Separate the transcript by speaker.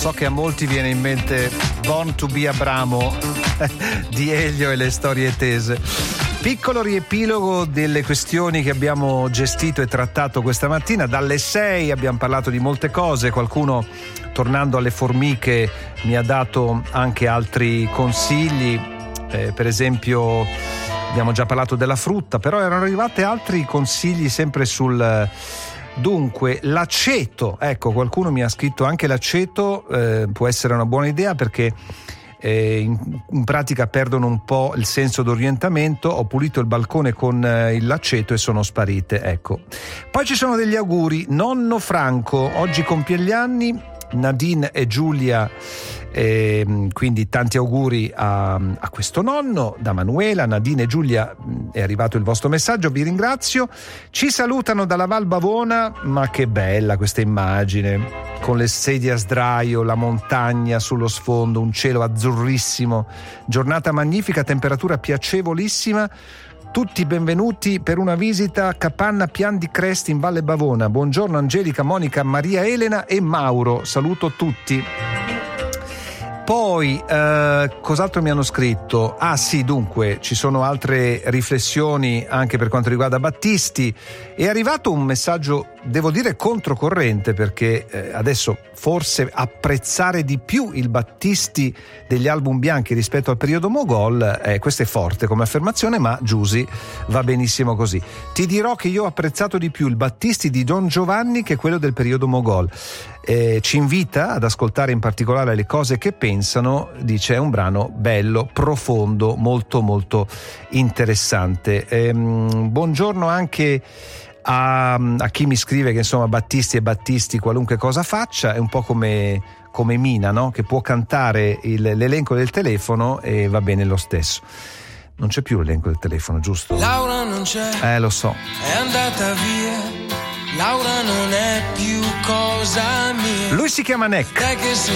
Speaker 1: So che a molti viene in mente Born to be Abramo di Elio e le storie tese. Piccolo riepilogo delle questioni che abbiamo gestito e trattato questa mattina. Dalle 6 abbiamo parlato di molte cose, qualcuno, tornando alle formiche, mi ha dato anche altri consigli, per esempio abbiamo già parlato della frutta, però erano arrivati altri consigli sempre sul... Dunque, l'aceto, ecco, qualcuno mi ha scritto anche l'aceto, può essere una buona idea perché in pratica perdono un po' il senso d'orientamento. Ho pulito il balcone con l'aceto e sono sparite, ecco. Poi ci sono degli auguri. Nonno Franco oggi compie gli anni, Nadine e Giulia, quindi tanti auguri a questo nonno. Da Manuela, Nadine e Giulia è arrivato il vostro messaggio, vi ringrazio. Ci salutano dalla Val Bavona, ma che bella questa immagine, con le sedie a sdraio, la montagna sullo sfondo, un cielo azzurrissimo, giornata magnifica, temperatura piacevolissima. Tutti benvenuti per una visita a Capanna Pian di Cresti in Valle Bavona. Buongiorno Angelica, Monica, Maria Elena e Mauro, saluto tutti. Poi cos'altro mi hanno scritto? Ah sì, dunque ci sono altre riflessioni anche per quanto riguarda Battisti. È arrivato un messaggio, devo dire, controcorrente, perché adesso forse apprezzare di più il Battisti degli album bianchi rispetto al periodo Mogol, questo è forte come affermazione, ma Giusy va benissimo così. Ti dirò che io ho apprezzato di più il Battisti di Don Giovanni che quello del periodo Mogol. Ci invita ad ascoltare in particolare Le cose che pensano, dice, è un brano bello, profondo, molto molto interessante. Buongiorno anche a chi mi scrive che insomma Battisti e Battisti qualunque cosa faccia, è un po' come Mina, no? Che può cantare l'elenco del telefono e va bene lo stesso. Non c'è più l'elenco del telefono, giusto?
Speaker 2: Laura non c'è,
Speaker 1: lo so,
Speaker 2: è andata via. Laura non è più cosa mia.
Speaker 1: Lui si chiama Neck.